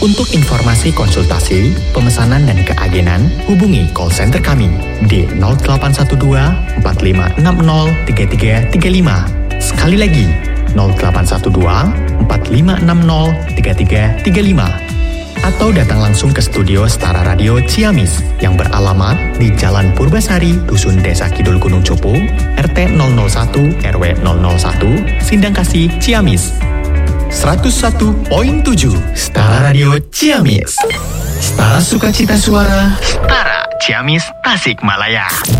Untuk informasi konsultasi, pemesanan dan keagenan, hubungi call center kami di 0812 4560 3335. Sekali lagi, 0812 4560 3335. Atau datang langsung ke studio Setara Radio Ciamis yang beralamat di Jalan Purbasari, Dusun Desa Kidul Gunung Cupu, RT 001 RW 001, Sindangkasih, Ciamis. 101.7 Setara Radio Ciamis. Setara sukacita suara, Setara Ciamis Tasikmalaya.